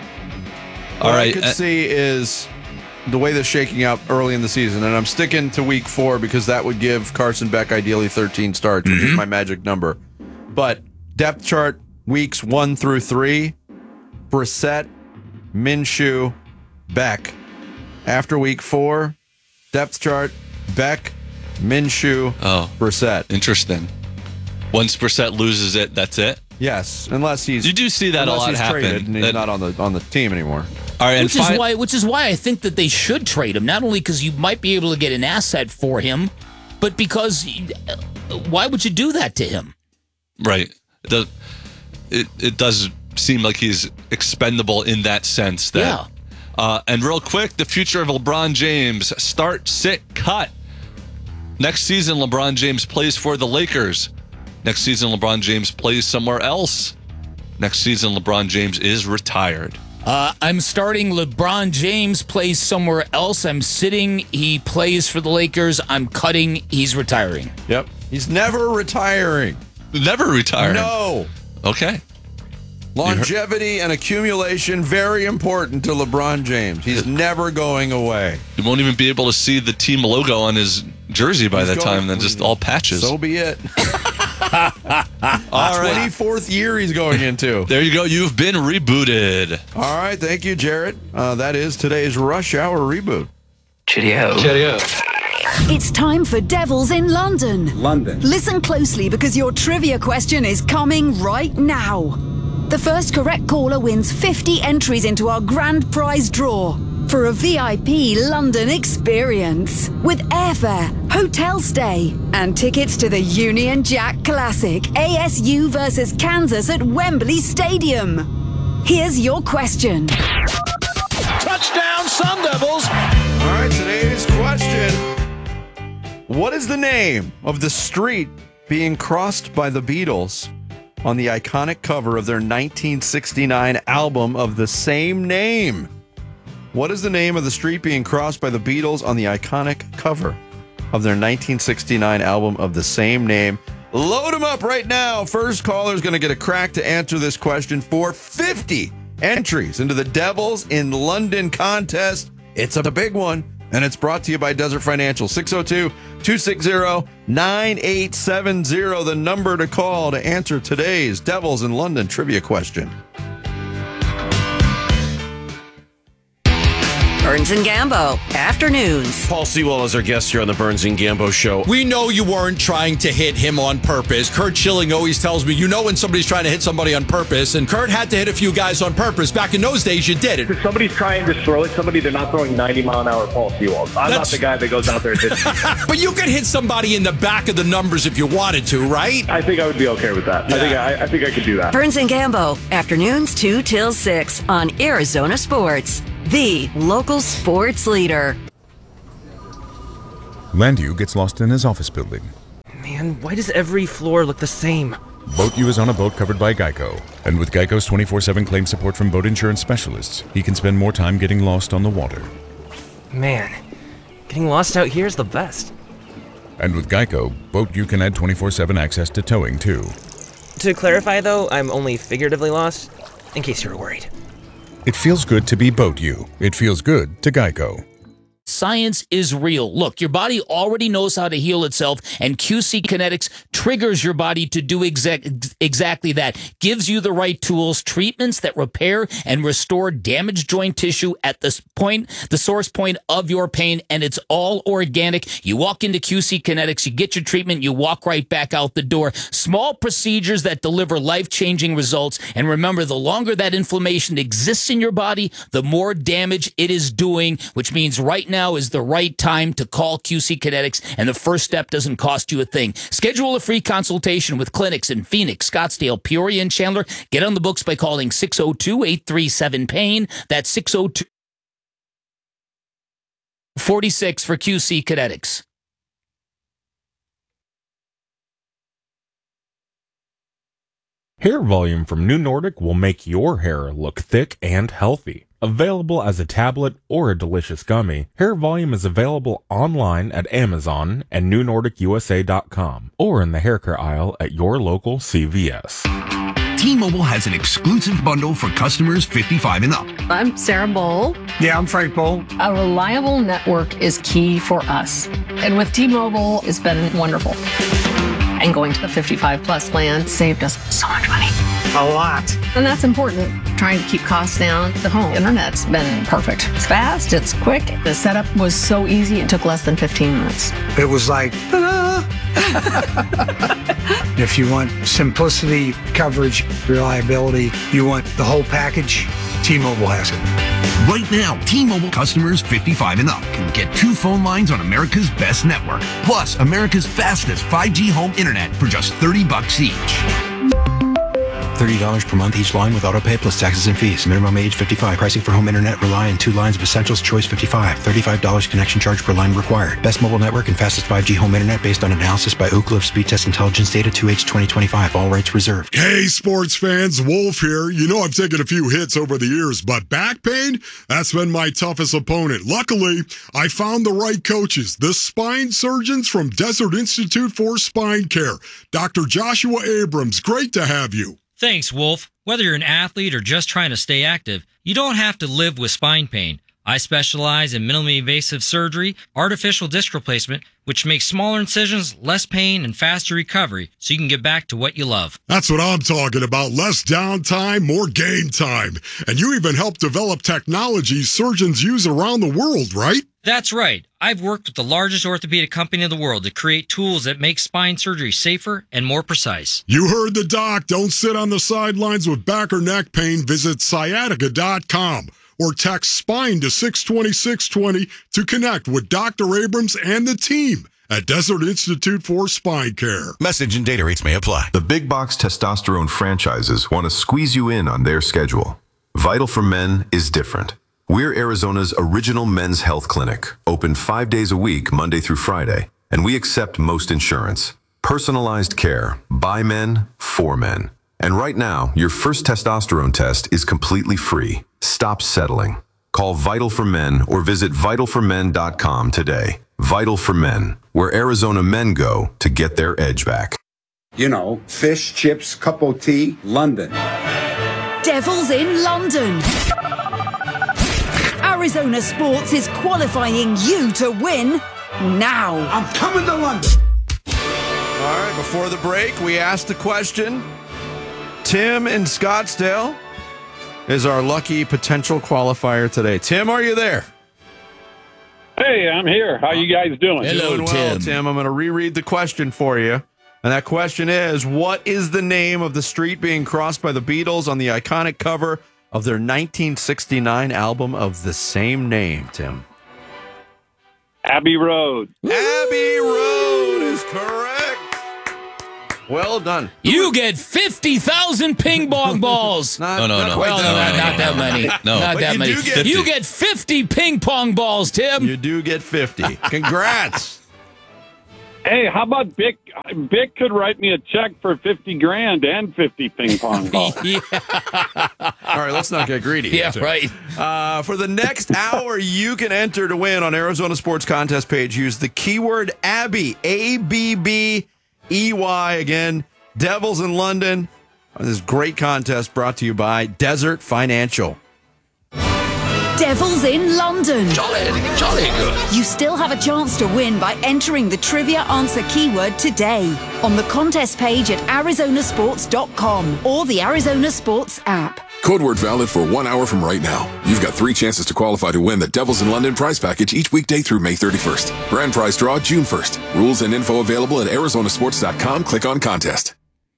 All All right. right. What I could uh, see is the way they're shaking out early in the season, and I'm sticking to week four because that would give Carson Beck ideally thirteen starts, which mm-hmm. is my magic number. But depth chart. Weeks one through three, Brissett, Minshew, Beck. After week four, depth chart, Beck, Minshew, oh, Brissett. Interesting. Once Brissett loses it, that's it? Yes, unless he's you do see that a lot he's happen. Traded and he's that, not on the on the team anymore. All right, which and is fi- why which is why I think that they should trade him, not only because you might be able to get an asset for him, but because why would you do that to him? Right. The It it does seem like he's expendable in that sense. That, yeah. Uh, and real quick, the future of LeBron James. Start, sit, cut. Next season, LeBron James plays for the Lakers. Next season, LeBron James plays somewhere else. Next season, LeBron James is retired. Uh, I'm starting. LeBron James plays somewhere else. I'm sitting. He plays for the Lakers. I'm cutting. He's retiring. Yep. He's never retiring. Never retiring. No. Okay. Longevity and accumulation, very important to LeBron James. He's never going away. You won't even be able to see the team logo on his jersey by He's that going, time. Then just all patches. So be it. All right. twenty-fourth year he's going into. There you go. You've been rebooted. All right. Thank you, Jarrett. Uh, that is today's Rush Hour Reboot. Cheerio. Cheerio. It's time for Devils in London. London. Listen closely because your trivia question is coming right now. The first correct caller wins fifty entries into our grand prize draw for a V I P London experience with airfare, hotel stay, and tickets to the Union Jack Classic, A S U versus Kansas at Wembley Stadium. Here's your question. Touchdown, Sun Devils! All right, today's question. What is the name of the street being crossed by the Beatles on the iconic cover of their nineteen sixty-nine album of the same name? What is the name of the street being crossed by the Beatles on the iconic cover of their nineteen sixty-nine album of the same name? Load them up right now. First caller is going to get a crack to answer this question for fifty entries into the Devils in London contest. It's a big one, and it's brought to you by Desert Financial. six oh two, two six zero, nine eight seven zero, the number to call to answer today's Devils in London trivia question. All Burns and Gambo, afternoons. Paul Sewell is our guest here on the Burns and Gambo Show. We know you weren't trying to hit him on purpose. Kurt Schilling always tells me, you know when somebody's trying to hit somebody on purpose, and Kurt had to hit a few guys on purpose. Back in those days, you did it. If somebody's trying to throw at somebody, they're not throwing ninety mile an hour Paul Sewell. I'm That's... not the guy that goes out there and hits. But you could hit somebody in the back of the numbers if you wanted to, right? I think I would be okay with that. Yeah. I think I, I think I could do that. Burns and Gambo, afternoons two till six on Arizona Sports, the local sports leader. Landu gets lost in his office building. Man, why does every floor look the same? BoatU is on a boat covered by Geico. And with Geico's twenty-four seven claim support from boat insurance specialists, he can spend more time getting lost on the water. Man, getting lost out here is the best. And with Geico, BoatU can add twenty-four seven access to towing, too. To clarify, though, I'm only figuratively lost, in case you were worried. It feels good to be BoatU. It feels good to Geico. Science is real. Look, your body already knows how to heal itself, and Q C Kinetics triggers your body to do exact, exactly that. Gives you the right tools, treatments that repair and restore damaged joint tissue at the point, the source point of your pain, and it's all organic. You walk into Q C Kinetics, you get your treatment, you walk right back out the door. Small procedures that deliver life-changing results, and remember, the longer that inflammation exists in your body, the more damage it is doing, which means right now is the right time to call Q C Kinetics, and the first step doesn't cost you a thing. Schedule a free consultation with clinics in Phoenix, Scottsdale, Peoria, and Chandler. Get on the books by calling six oh two, eight three seven, pain. That's six oh two, four six for Q C Kinetics. Hair volume from New Nordic will make your hair look thick and healthy. Available as a tablet or a delicious gummy, Hair Volume is available online at Amazon and new nordic u s a dot com or in the hair care aisle at your local C V S. T-Mobile has an exclusive bundle for customers fifty-five and up. I'm Sarah Bowl. Yeah, I'm Frank Bowl. A reliable network is key for us. And with T-Mobile, it's been wonderful. And going to the fifty-five plus plan saved us so much money. A lot. And that's important. Trying to keep costs down. The home internet's been perfect. It's fast, it's quick. The setup was so easy, it took less than fifteen minutes. It was like, ta-da! If you want simplicity, coverage, reliability, you want the whole package, T-Mobile has it. Right now, T-Mobile customers fifty-five and up can get two phone lines on America's best network, plus America's fastest five G home internet for just thirty bucks each. thirty dollars per month each line with autopay plus taxes and fees. Minimum age fifty-five. Pricing for home internet rely on two lines of Essentials Choice fifty-five. thirty-five dollars connection charge per line required. Best mobile network and fastest five G home internet based on analysis by Ookla of Speed Test Intelligence Data two H twenty twenty-five. All rights reserved. Hey, sports fans, Wolf here. You know I've taken a few hits over the years, but back pain, that's been my toughest opponent. Luckily, I found the right coaches, the spine surgeons from Desert Institute for Spine Care. Doctor Joshua Abrams, great to have you. Thanks, Wolf. Whether you're an athlete or just trying to stay active, you don't have to live with spine pain. I specialize in minimally invasive surgery, artificial disc replacement, which makes smaller incisions, less pain, and faster recovery, so you can get back to what you love. That's what I'm talking about. Less downtime, more game time. And you even help develop technology surgeons use around the world, right? That's right. I've worked with the largest orthopedic company in the world to create tools that make spine surgery safer and more precise. You heard the doc. Don't sit on the sidelines with back or neck pain. Visit sciatica dot com or text SPINE to six two six two zero to connect with Doctor Abrams and the team at Desert Institute for Spine Care. Message and data rates may apply. The big box testosterone franchises want to squeeze you in on their schedule. Vital for Men is different. We're Arizona's original men's health clinic, open five days a week, Monday through Friday, and we accept most insurance. Personalized care, by men, for men. And right now, your first testosterone test is completely free. Stop settling. Call Vital for Men or visit vital for men dot com today. Vital for Men, where Arizona men go to get their edge back. You know, fish, chips, cup of tea, London. Devils in London. Arizona Sports is qualifying you to win now. I'm coming to London. All right, before the break, we asked the question. Tim in Scottsdale is our lucky potential qualifier today. Tim, are you there? Hey, I'm here. How you guys doing? Doing well, Tim. I'm going to reread the question for you. And that question is, what is the name of the street being crossed by the Beatles on the iconic cover of their nineteen sixty-nine album of the same name, Tim? Abbey Road. Abbey Road is correct. Well done. You get fifty thousand ping pong balls. Not, No, no, not no. quite Well, that no, many. not that many. No. Not But that you many. do get You fifty. get fifty ping pong balls, Tim. You do get fifty. Congrats. Hey, how about Vic? Vic could write me a check for fifty grand and fifty ping pong balls. yeah. All right, let's not get greedy. Yeah, here, right. Uh, for the next hour, you can enter to win on Arizona Sports Contest page. Use the keyword Abbey, A B B E Y. Again, Devils in London. This great contest brought to you by Desert Financial. Devils in London. Jolly, jolly good. You still have a chance to win by entering the trivia answer keyword today on the contest page at arizona sports dot com or the Arizona Sports app. Code word valid for one hour from right now. You've got three chances to qualify to win the Devils in London prize package each weekday through May thirty-first. Grand prize draw June first. Rules and info available at arizona sports dot com. Click on contest.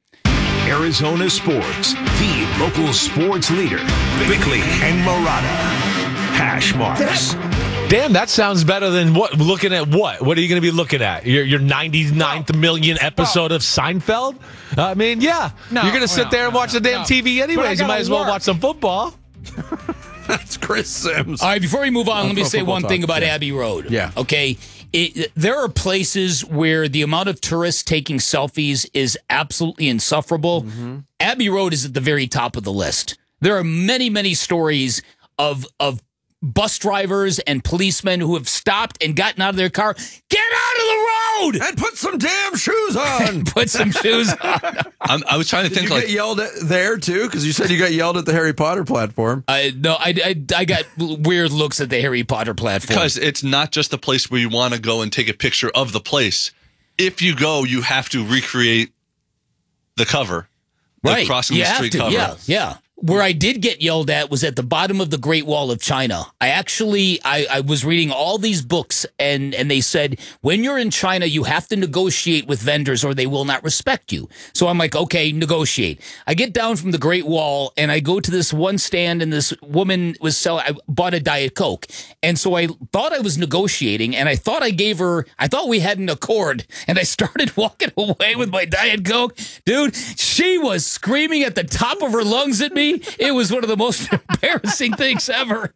Arizona Sports, the local sports leader. Bickley and Murata. Hash marks. Damn, that sounds better than what? Looking at what? What are you going to be looking at? Your your ninety-ninth million episode of Seinfeld? I mean, yeah. No, You're going to sit no, there and no, watch the damn no. T V But I anyways. You might gotta as well work. watch some football. That's Chris Sims. All right, before we move on, let me Pro say football one talk, thing about yeah. Abbey Road. Yeah. Okay. It, there are places where the amount of tourists taking selfies is absolutely insufferable. Mm-hmm. Abbey Road is at the very top of the list. There are many, many stories of of bus drivers and policemen who have stopped and gotten out of their car. Get out of the road! And put some damn shoes on. Put some shoes on. I'm, I was trying to Did think you like get yelled at there too? Because you said you got yelled at the Harry Potter platform. I no, I, I, I got weird looks at the Harry Potter platform. because it's not just a place where you want to go and take a picture of the place. If you go, you have to recreate the cover, the right. crossing you the have street to. cover. Yeah, yeah. Where I did get yelled at was at the bottom of the Great Wall of China. I actually, I, I was reading all these books, and, and they said, when you're in China, you have to negotiate with vendors or they will not respect you. So I'm like, okay, negotiate. I get down from the Great Wall, and I go to this one stand, and this woman was selling, I bought a Diet Coke. And so I thought I was negotiating, and I thought I gave her, I thought we had an accord, and I started walking away with my Diet Coke. Dude, she was screaming at the top of her lungs at me. It was one of the most embarrassing things ever.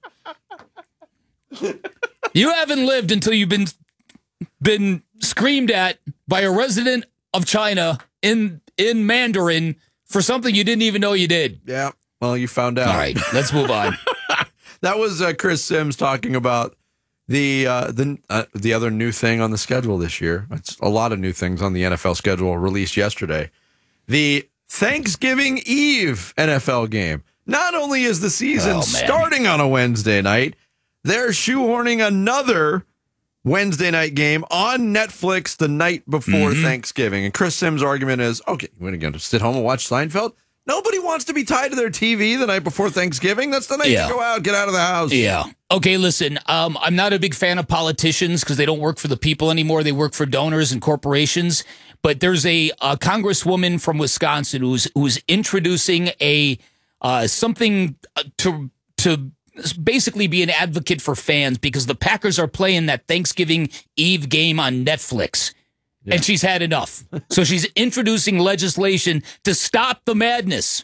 You haven't lived until you've been been screamed at by a resident of China in in Mandarin for something you didn't even know you did. Yeah. Well, you found out. All right, let's move on. That was uh, Chris Sims talking about the uh, the uh, the other new thing on the schedule this year. It's a lot of new things on the N F L schedule released yesterday. The Thanksgiving Eve N F L game. Not only is the season Oh, man. starting on a Wednesday night, they're shoehorning another Wednesday night game on Netflix the night before Mhm. Thanksgiving. And Chris Sims' argument is, okay, you want to go to sit home and watch Seinfeld? Nobody wants to be tied to their T V the night before Thanksgiving. That's the night Yeah. to go out, get out of the house. Yeah. Okay, listen, um, I'm not a big fan of politicians because they don't work for the people anymore. They work for donors and corporations. But there's a, a congresswoman from Wisconsin who's who's introducing a uh, something to to basically be an advocate for fans because the Packers are playing that Thanksgiving Eve game on Netflix. Yeah. And she's had enough. So she's introducing legislation to stop the madness.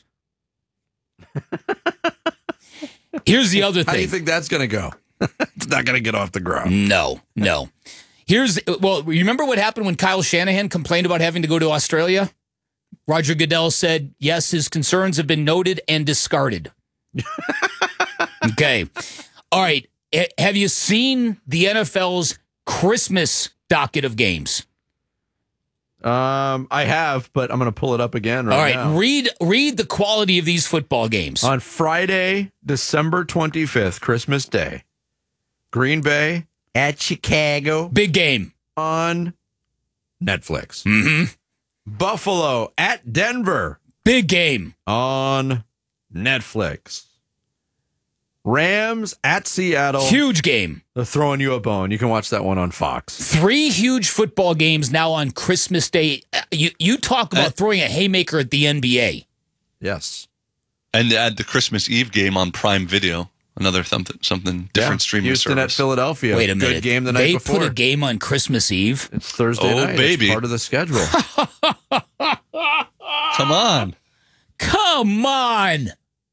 Here's the other thing. How do you think that's going to go? It's not going to get off the ground. No, no. Here's, well, you remember what happened when Kyle Shanahan complained about having to go to Australia? Roger Goodell said, yes, his concerns have been noted and discarded. Okay. All right. H- have you seen the N F L's Christmas docket of games? Um, I have, but I'm going to pull it up again right All right. now. Read, read the quality of these football games. On Friday, December twenty-fifth, Christmas Day, Green Bay at Chicago. Big game. On Netflix. Mm-hmm. Buffalo at Denver. Big game. On Netflix. Rams at Seattle. Huge game. They're throwing you a bone. You can watch that one on Fox. Three huge football games now on Christmas Day. You you talk about uh, throwing a haymaker at the N B A. Yes. And add the Christmas Eve game on Prime Video. Another something something different yeah. streaming Houston service. at Philadelphia. Wait a minute. Good game the night they before. They put a game on Christmas Eve? It's Thursday oh, night. baby. It's part of the schedule. Come on. Come on.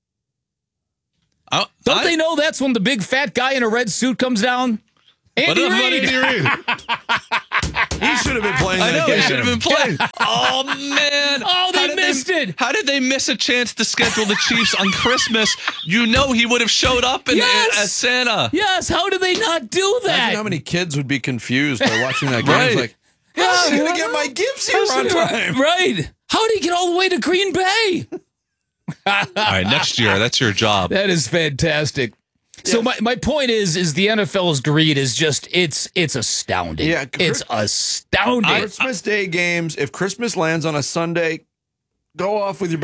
I, Don't I, they know that's when the big fat guy in a red suit comes down? Andy what Reid. Andy Reid? He should have been playing I that know, game. he should have been playing. Oh, man. Oh, they missed they, it. How did they miss a chance to schedule the Chiefs on Christmas? You know he would have showed up in, yes. as Santa. Yes, how did they not do that? Imagine how many kids would be confused by watching that game. Right. It's like, how's he going to get my gifts here on time? Right. How did he get all the way to Green Bay? All right, next year, that's your job. That is fantastic. So yeah. my, my point is is the N F L's greed is just it's it's astounding. Yeah, it's astounding. Christmas Day games. If Christmas lands on a Sunday, go off with your